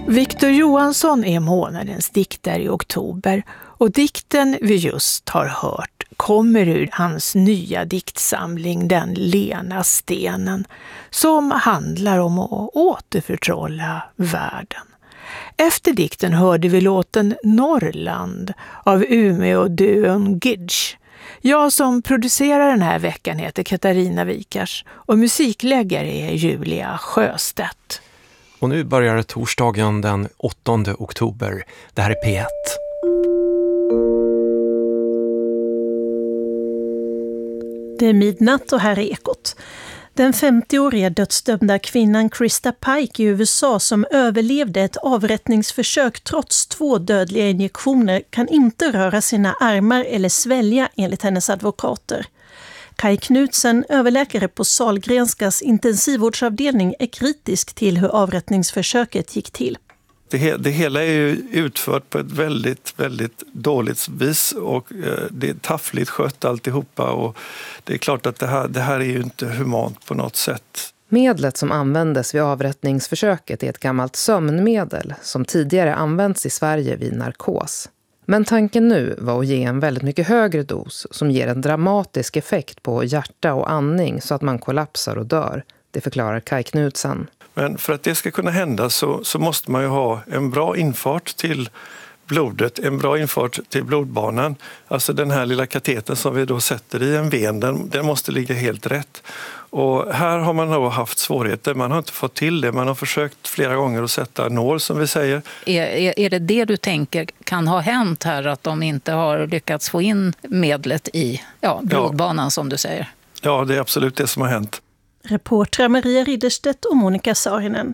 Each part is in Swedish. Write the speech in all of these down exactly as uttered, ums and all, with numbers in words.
Victor Johansson är månadens diktare i oktober och dikten vi just har hört kommer ur hans nya diktsamling Den lena stenen som handlar om att återförtrolla världen. Efter dikten hörde vi låten Norrland av Umeå-duon Gidge. Jag som producerar den här veckan heter Katarina Vikars och musikläggare är Julia Sjöstedt. Och nu börjar torsdagen den åttonde oktober. Det här är P ett. Det är midnatt och här är Ekot. Den femtioåriga dödsdömda kvinnan Krista Pike i U S A som överlevde ett avrättningsförsök trots två dödliga injektioner kan inte röra sina armar eller svälja enligt hennes advokater. Kai Knudsen, överläkare på Sahlgrenskas intensivvårdsavdelning, är kritisk till hur avrättningsförsöket gick till. Det, he- det hela är ju utfört på ett väldigt, väldigt dåligt vis och eh, det är taffligt skött alltihopa och det är klart att det här, det här är ju inte humant på något sätt. Medlet som användes vid avrättningsförsöket är ett gammalt sömnmedel som tidigare använts i Sverige vid narkos. Men tanken nu var att ge en väldigt mycket högre dos som ger en dramatisk effekt på hjärta och andning så att man kollapsar och dör. Det förklarar Kai Knudsen. Men för att det ska kunna hända så, så måste man ju ha en bra infart till blodet, en bra infart till blodbanan. Alltså den här lilla kateten som vi då sätter i en ven, den, den måste ligga helt rätt. Och här har man då haft svårigheter, man har inte fått till det. Man har försökt flera gånger att sätta nål som vi säger. Är, är, är det det du tänker kan ha hänt här, att de inte har lyckats få in medlet i ja, blodbanan ja. Som du säger? Ja, det är absolut det som har hänt. Reportrar Maria Ridderstedt och Monica Saarinen.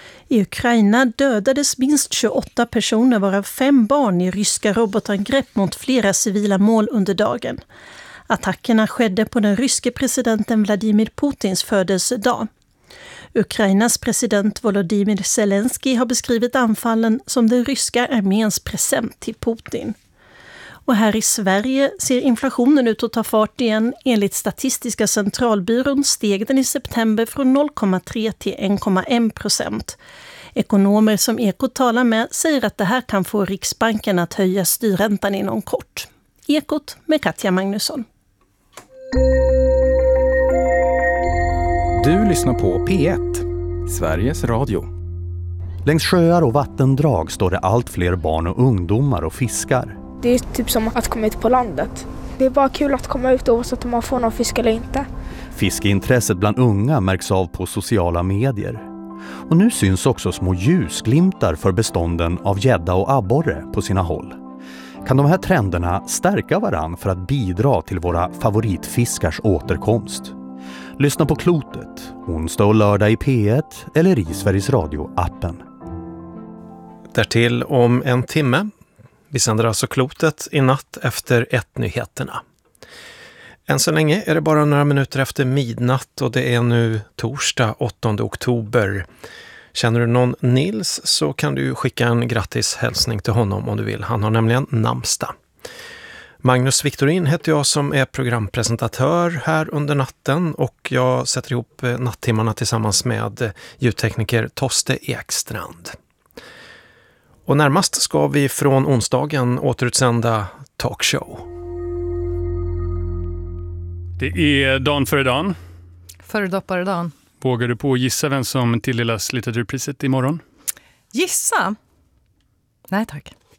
I Ukraina dödades minst tjugoåtta personer varav fem barn i ryska robotangrepp mot flera civila mål under dagen. Attackerna skedde på den ryske presidenten Vladimir Putins födelsedag. Ukrainas president Volodymyr Zelensky har beskrivit anfallen som den ryska arméns present till Putin. Och här i Sverige ser inflationen ut att ta fart igen. Enligt Statistiska centralbyrån steg den i september från noll komma tre till en komma en procent. Ekonomer som Ekot talar med säger att det här kan få Riksbanken att höja styrräntan inom kort. Ekot med Katja Magnusson. Du lyssnar på P ett, Sveriges Radio. Längs sjöar och vattendrag står det allt fler barn och ungdomar och fiskar. Det är typ som att komma ut på landet. Det är bara kul att komma ut oavsett om man får någon fisk eller inte. Fiskeintresset bland unga märks av på sociala medier. Och nu syns också små ljusglimtar för bestånden av gädda och abborre på sina håll. Kan de här trenderna stärka varann för att bidra till våra favoritfiskars återkomst? Lyssna på Klotet, onsdag och lördag i P ett eller i Sveriges Radio-appen. Därtill om en timme. Vi sänder alltså Klotet i natt efter ett-nyheterna. Än så länge är det bara några minuter efter midnatt och det är nu torsdag åttonde oktober. Känner du någon Nils så kan du skicka en grattis hälsning till honom om du vill. Han har nämligen namnsdag. Magnus Victorin heter jag som är programpresentatör här under natten och jag sätter ihop nattimmarna tillsammans med ljudtekniker Toste Ekstrand. Och närmast ska vi från onsdagen återutsända talkshow. Det är Dan före dagen. Föredoppare dagen. Vågar du på att gissa vem som tilldelas litteraturpriset imorgon? Gissa? Nej tack.